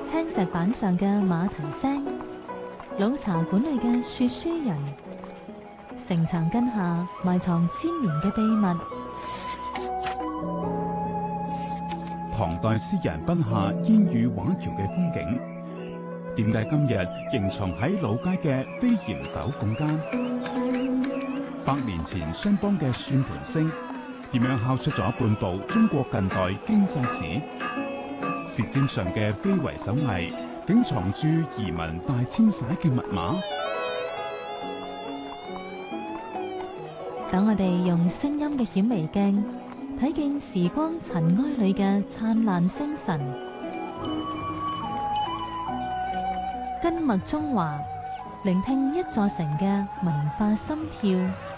青石板上嘅馬蹄聲，老茶館裏嘅說書人，城牆根下埋藏千年嘅秘密。 唐代詩人筆下煙雨畫橋嘅風景，點解今日仍藏喺老街嘅飛檐斗拱間？100年前商幫嘅算盤聲，點樣敲出咗半部中國近代經濟史？舌尖上嘅非遺手藝，竟藏住移民大遷徙嘅密碼。 等我哋用聲音嘅顯微鏡，睇見時光塵埃裏嘅燦爛星辰。根脈中華，聆聽一座城嘅文化心跳。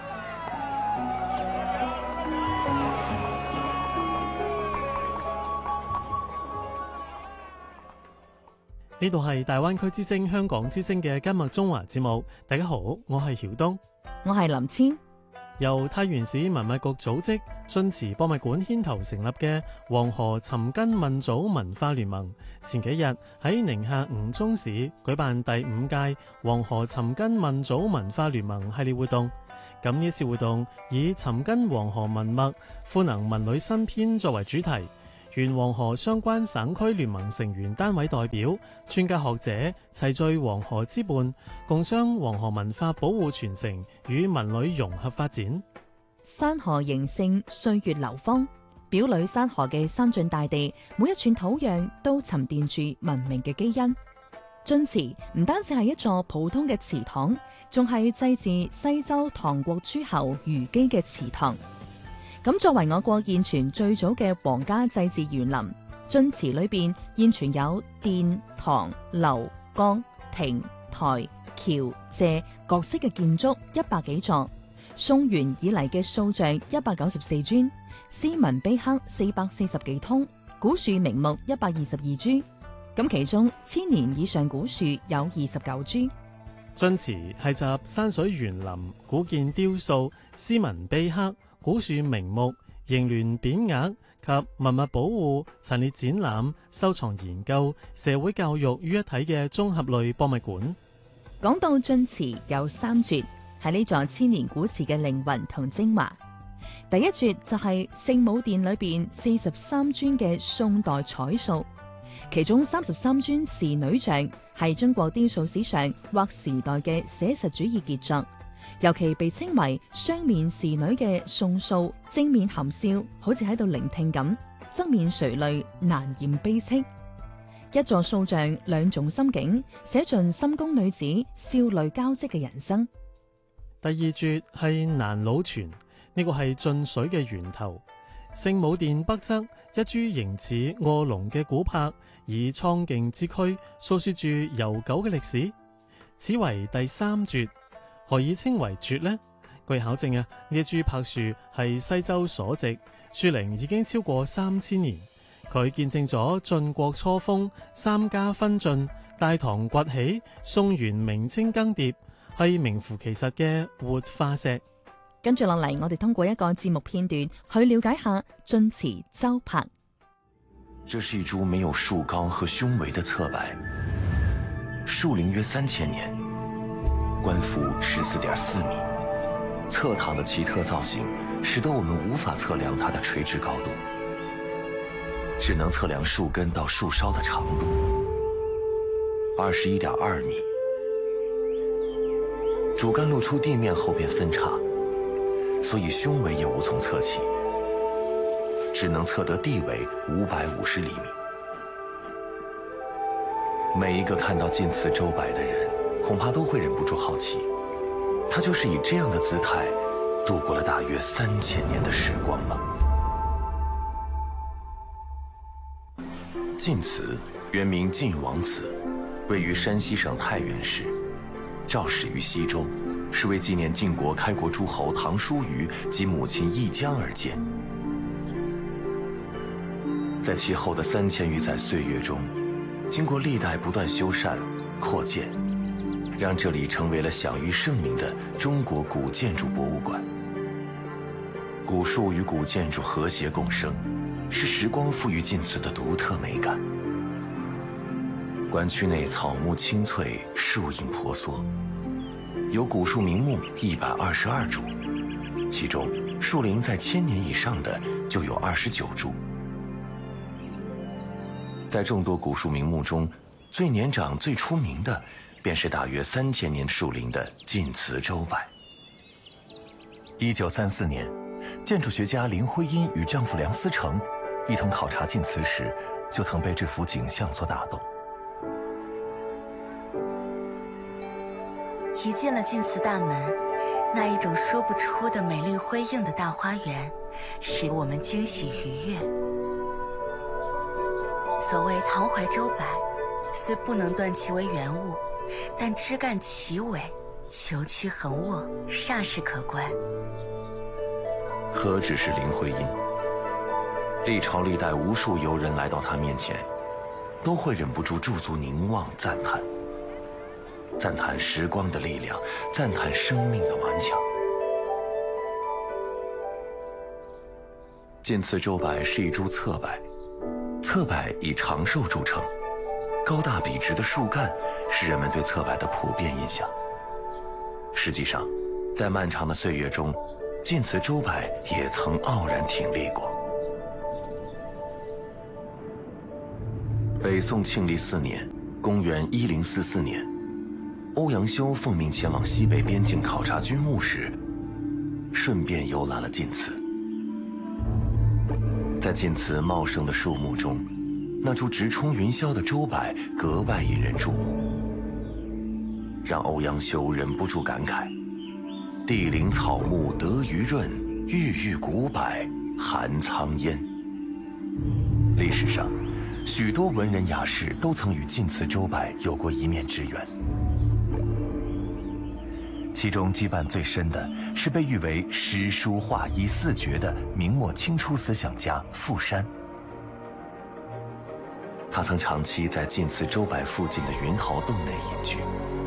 呢度係大灣區之聲香港之聲嘅根脈中華節目。大家好，我係曉東， 我係林千。 由太原市文物局組織、晉祠博物館牽頭成立嘅黃河尋根問祖文化聯盟，前幾日喺寧夏吳忠市舉辦第5屆黃河尋根問祖文化聯盟系列活動。咁呢次活動以尋根黃河文脈，賦能文旅新篇作為主題。原黃河相關省區聯盟成員單位代表、專家學者齊聚黃河之畔，共將黃河文化保護傳承與文旅融合發展。 山河形勝，歲月流芳，表裏山河嘅三晉大地，每一寸土壤都沉澱住文明嘅基因。晉祠唔單止係一座普通嘅祠堂，仲係祭祀西周唐國諸侯虞姬嘅祠堂。咁作為我國現存最早嘅皇家祭祀園林，晉祠裏邊現存有殿、堂、樓、閣、亭、台、橋、柘各式嘅建築100幾座，宋元以嚟嘅塑像194尊，詩文碑刻440幾通，古樹名木122株。咁其中1000年以上古樹有29株。 晉祠係集山水園林、古建雕塑、詩文碑刻、古樹名木、楹聯匾額及文物保護、陳列展覽、收藏研究、社會教育於一體嘅綜合類博物館。 講到晉祠有3絕，係呢座1000年古祠嘅靈魂同精華。第一絕就係聖母殿裏邊43尊嘅宋代彩塑，其中33尊仕女像係中國雕塑史上劃時代嘅寫實主義傑作。尤其被稱為雙面仕女嘅宋塑，正面含笑，好似喺度聆聽咁；側面垂淚，難言悲戚。一座塑像2種心境，寫盡深宮女子笑淚交織嘅人生。 第二絕係南魯泉，呢個係晉水嘅源頭。聖母殿北側一株形似臥龍嘅古柏，以蒼勁之軀訴說住悠久嘅歷史，此為第3絕。何以稱為絕呢？據考證呢一株柏樹係西周所植，樹齡已經超過3000年。佢見證咗晉國初封、三家分晉、大唐崛起、宋元明清更迭，係名副其實嘅活化石。 跟住落嚟，我哋通過一個節目片段去了解下晉祠周柏。 這是一株沒有樹高和胸圍的側柏，樹齡約3000年。冠幅14.4米，側躺的奇特造型，使得我們無法測量它的垂直高度，只能測量樹根到樹梢的長度，21.2米。主幹露出地面後便分叉，所以胸圍也無從測起，只能測得地圍550厘米。每一個看到晉祠周柏的人，恐怕都會忍不住好奇，他就是以這樣的姿態度過了大約3000年的時光嗎？晉祠原名晉王祠，位於山西省太原市，肇始於西周，是為紀念晉國開國諸侯唐叔虞及母親義姜而建。在其後的3000餘載歲月中，經過歷代不斷修繕擴建，讓這裡成為了享譽盛名的中國古建築博物館。古樹與古建築和諧共生，是時光賦予晉祠的獨特美感。 关区内草木青翠，树影婆娑，有古树名木122株，其中树龄在1000年以上的就有29株。在众多古树名木中，最年长、最出名的，便是大约3000年树龄的晋祠周柏。1934年，建筑学家林徽因与丈夫梁思成一同考察晋祠时，就曾被这幅景象所打动。 一进了晋祠大门，那一种说不出的美丽辉映的大花园，使我们惊喜愉悦。所谓唐槐周柏，虽不能断其为原物，但枝干齐尾，球曲横卧，煞是可观。 何止是林徽因，历朝历代无数游人来到他面前，都会忍不住驻足凝望赞叹，赞叹时光的力量，赞叹生命的顽强。晋祠周柏是一株侧柏，侧柏以长寿著称，高大笔直的树干是人们对侧柏的普遍印象。实际上，在漫长的岁月中，晋祠周柏也曾傲然挺立过。北宋庆历4年，公元1044年，欧阳修奉命前往西北边境考察军务时，顺便游览了晋祠。在晋祠茂盛的树木中，那株直冲云霄的周柏格外引人注目，让欧阳修忍不住感慨：地灵草木得鱼润，郁郁古柏含苍烟。历史上，许多文人雅士都曾与晋祠周柏有过一面之缘，其中羁绊最深的是被誉为诗书画医4绝的明末清初思想家傅山。他曾长期在晋祠周柏附近的云桃洞内隐居。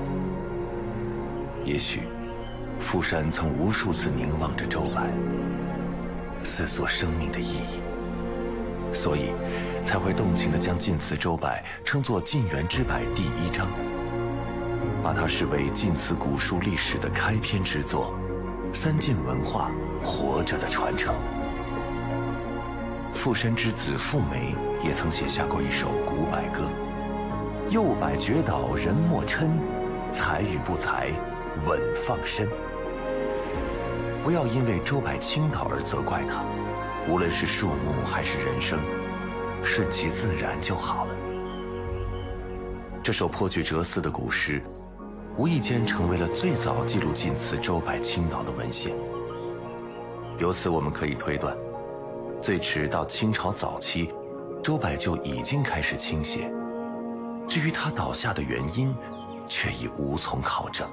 也许傅山曾无数次凝望着周柏，思索生命的意义，所以才会动情地将晋祠周柏称作晋元之柏第1章，把它视为晋祠古树历史的开篇之作，三晋文化活着的传承。傅山之子傅梅也曾写下过一首古柏歌：幼柏绝倒人莫嗔，才与不才稳放身。不要因为周柏倾倒而责怪它，无论是树木还是人生，顺其自然就好了。这首颇具哲思的古诗，无意间成为了最早记录晋祠周柏倾倒的文献。由此我们可以推断，最迟到清朝早期，周柏就已经开始倾斜。至于它倒下的原因，却已无从考证。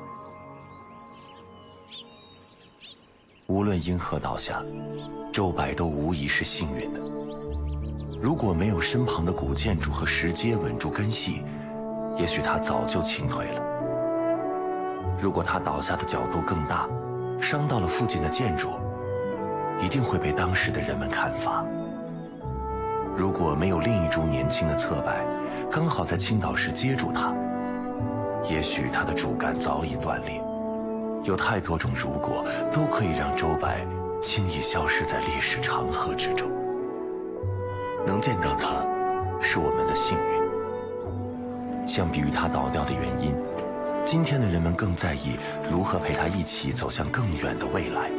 无论因何倒下，周柏都无疑是幸运的。如果没有身旁的古建筑和石阶稳住根系，也许它早就倾颓了。如果它倒下的角度更大，伤到了附近的建筑，一定会被当时的人们看法。如果没有另一株年轻的侧柏刚好在倾倒时接住它，也许它的主干早已断裂。有太多种如果都可以让周柏轻易消失在历史长河之中。能见到它，是我们的幸运。相比于它倒掉的原因，今天的人们更在意如何陪它一起走向更远的未来。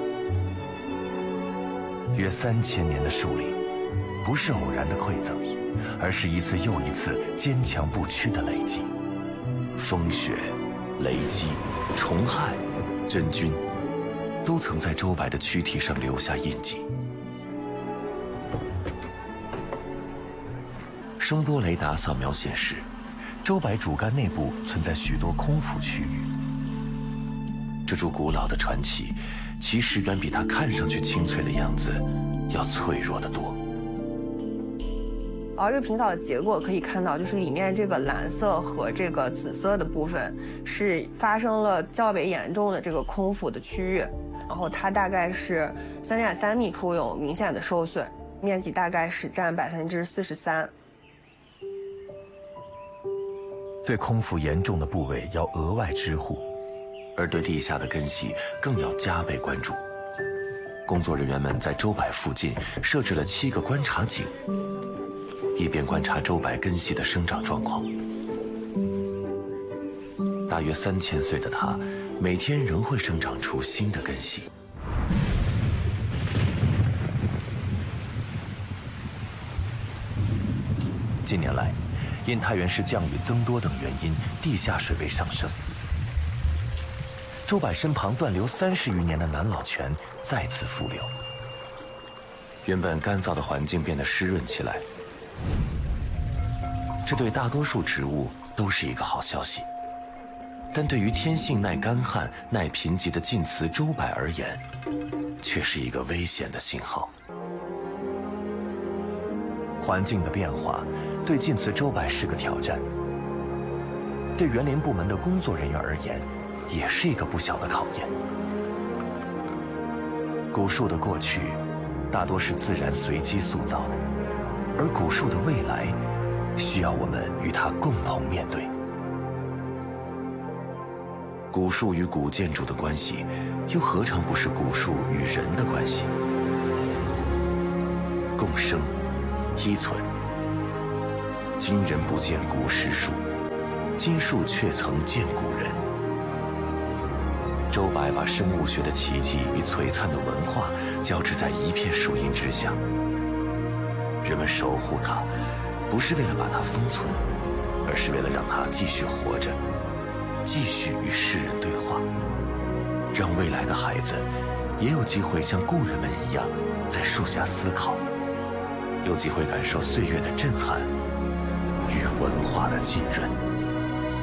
约3000年的树龄，不是偶然的馈赠，而是一次又一次坚强不屈的累积。风雪、雷击、虫害、真菌，都曾在周柏的躯体上留下印记。声波雷达扫描显示，周柏主干内部存在许多空腹区域。这株古老的传奇，其实远比它看上去清脆的样子要脆弱得多。 这个平扫的结果可以看到，就是里面这个蓝色和这个紫色的部分是发生了较为严重的这个空腹的区域，然后它大概是3.3米处有明显的受损，面积大概是占43%。 对空腹严重的部位要额外支护，而对地下的根系更要加倍关注。工作人员们在周柏附近设置了7个观察井，以便观察周柏根系的生长状况。大约3000岁的它，每天仍会生长出新的根系。近年来，因太原市降雨增多等原因，地下水位上升。周柏身旁断流30余年的南老泉再次复流，原本干燥的环境变得湿润起来。这对大多数植物都是一个好消息，但对于天性耐干旱、耐贫瘠的晋祠周柏而言，却是一个危险的信号。环境的变化对晋祠周柏是个挑战，对园林部门的工作人员而言，也是一个不小的考验。古树的过去大多是自然随机塑造的，而古树的未来需要我们与它共同面对。古树与古建筑的关系，又何尝不是古树与人的关系？共生依存。今人不见古时树，今树却曾见古人。周柏把生物学的奇迹与璀璨的文化交织在一片树荫之下。人们守护它，不是为了把它封存，而是为了让它继续活着，继续与世人对话，让未来的孩子也有机会像故人们一样在树下思考，有机会感受岁月的震撼与文化的浸润。